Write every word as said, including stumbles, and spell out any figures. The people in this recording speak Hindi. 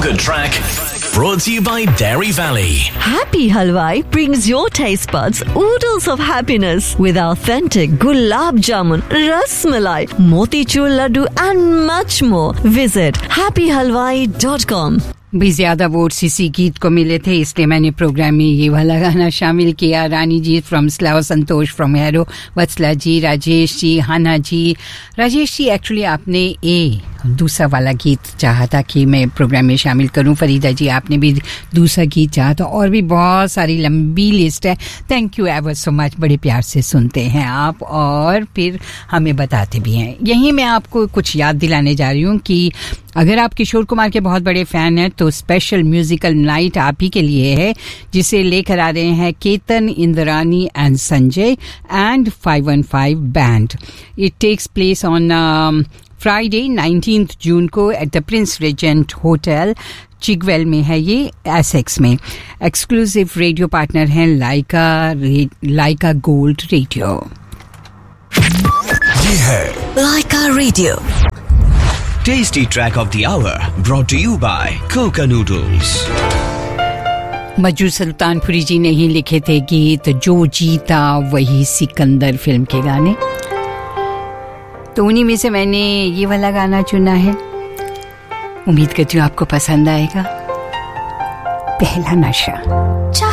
good track. Brought to you by Dairy Valley. Happy Halwai brings your taste buds oodles of happiness with authentic gulab jamun, ras malai, motichur laddu and much more. Visit happy halwai dot com. भी ज्यादा वोट्स इसी गीत को मिले थे, इसलिए मैंने प्रोग्राम में ये वाला गाना शामिल किया. रानी जी from Slav, Santosh from harrow, Vatsala ji, Rajesh ji, Hana ji. Rajesh ji, actually आपने ए दूसरा वाला गीत चाहा था कि मैं प्रोग्राम में शामिल करूं. फरीदा जी, आपने भी दूसरा गीत चाहा था. और भी बहुत सारी लंबी लिस्ट है. Thank you ever so much. बड़े प्यार से सुनते हैं आप और फिर हमें बताते भी हैं. यहीं मैं आपको कुछ याद दिलाने जा रही हूँ कि अगर आप किशोर कुमार के बहुत बड़े फैन हैं तो स्पेशल म्यूजिकल नाइट आप ही के लिए है, जिसे लेकर आ रहे हैं Ketan, Indrani and Sanjay and five one five band. It takes place on Friday nineteenth जून को at the Prince Regent hotel, चिगवेल में है ये, एसेक्स में. एक्सक्लूसिव रेडियो पार्टनर हैं लाइका लाइका गोल्ड रेडियो. ये है Laika Radio. Tasty Track of the Hour brought to you by Coca Noodles. मजू Sultanpuri जी ने ही लिखे थे गीत जो जीता वही सिकंदर फिल्म के गाने. तो उन्हीं में से मैंने ये वाला गाना चुना है. उम्मीद करती हूँ आपको पसंद आएगा. पहला नशा.